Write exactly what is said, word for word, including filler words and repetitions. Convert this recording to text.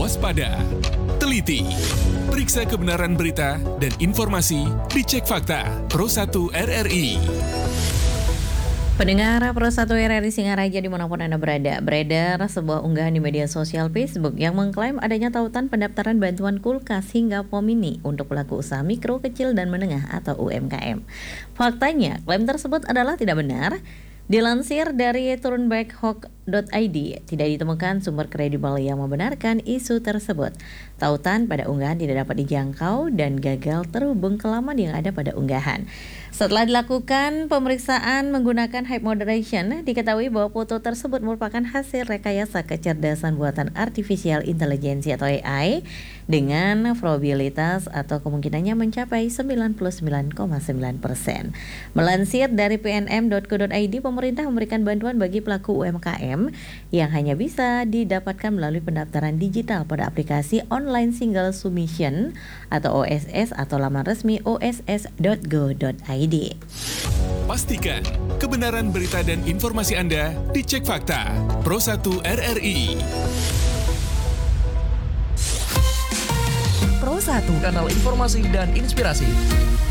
waspada, teliti, periksa kebenaran berita dan informasi, dicek fakta. Pro satu R R I. Pendengar Pro satu R R I Singaraja dimanapun Anda berada, beredar sebuah unggahan di media sosial Facebook yang mengklaim adanya tautan pendaftaran bantuan kulkas hingga pom mini untuk pelaku usaha mikro, kecil, dan menengah atau U M K M. Faktanya, klaim tersebut adalah tidak benar. Dilansir dari turnbackhawk dot I D, tidak ditemukan sumber kredibel yang membenarkan isu tersebut. Tautan pada unggahan tidak dapat dijangkau dan gagal terhubung ke laman yang ada pada unggahan. Setelah dilakukan pemeriksaan menggunakan Hype Moderation, diketahui bahwa foto tersebut merupakan hasil rekayasa kecerdasan buatan artificial intelligence atau A I dengan probabilitas atau kemungkinannya mencapai sembilan puluh sembilan koma sembilan persen. Melansir dari P N M dot co dot I D, pemerintah memberikan bantuan bagi pelaku U M K M yang hanya bisa didapatkan melalui pendaftaran digital pada aplikasi Online Single Submission atau O S S atau laman resmi o s s dot go dot i d. Pastikan kebenaran berita dan informasi Anda dicek fakta. Pro satu R R I. Pro satu, kanal informasi dan inspirasi.